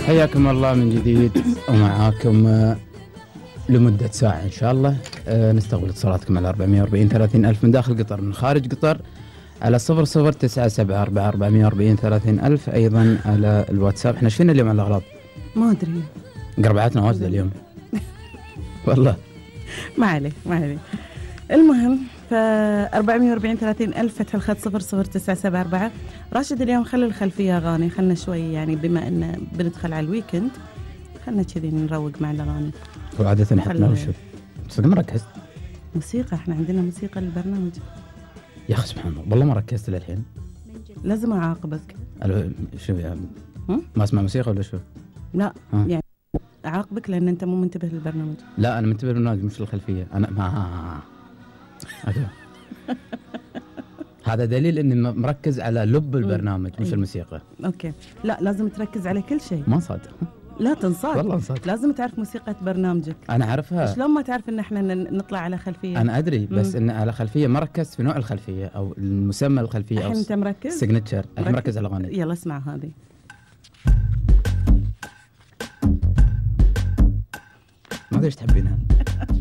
حياكم الله من جديد ومعاكم لمدة ساعة إن شاء الله. نستقبل اتصالاتكم على 440 30 ألف من داخل قطر، من خارج قطر على 00974 440 30 ألف. أيضا على الواتساب. احنا شفنا اليوم على الأغراض ما أدري، قربعتنا واجدة اليوم والله. ما عليه. المهم ف 440 30 ألف فتح الخط 00974. راشد اليوم خلي الخلفية أغاني، خلنا شوي يعني بما أن بندخل على الويكند خلنا كذي نروق مع الأغاني. وعادة نحطنا وشو صدق ما ركزت موسيقى، احنا عندنا موسيقى للبرنامج. يا أخي سبحان الله والله ما ركزت للحين. لازم أعاقبك. شو يعني ما أسمع موسيقى ولا شو؟ لا يعني أعاقبك لأن أنت مو منتبه للبرنامج. لا أنا منتبه للبرنامج مش للخلفية. أنا ما هذا دليل اني مركز على لب البرنامج مش الموسيقى. اوكي لا لازم تركز على كل شيء. ما صادق. لا تنصاد والله انصاد. لازم تعرف موسيقى برنامجك. انا اعرفها. شلون ما تعرف ان احنا نطلع على خلفيه؟ انا ادري بس ان على خلفيه ما ركزت في نوع الخلفيه او المسمى الخلفيه او انت مركز سيجنتشر. انا مركز على الاغاني. يلا اسمع هذه. ما ادري ايش تحبينها.